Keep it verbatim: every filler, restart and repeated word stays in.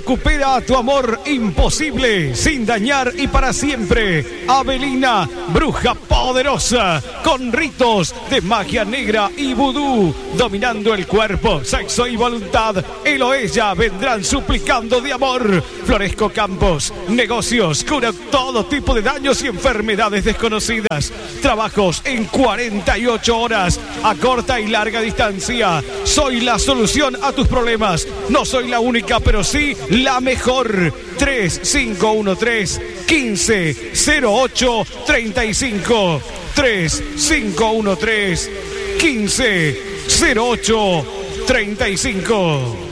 Recupera tu amor imposible, sin dañar y para siempre. Avelina, bruja poderosa, con ritos de magia negra y vudú, dominando el cuerpo, sexo y voluntad. Él o ella vendrán suplicando de amor. Floresco Campos, negocios, cura todo tipo de daños y enfermedades desconocidas. Trabajos en cuarenta y ocho horas, a corta y larga distancia. Soy la solución a tus problemas. No soy la única, pero sí la mejor. tres cinco uno tres, quince, cero ocho, treinta y cinco. tres cinco uno tres, quince, cero ocho, treinta y cinco.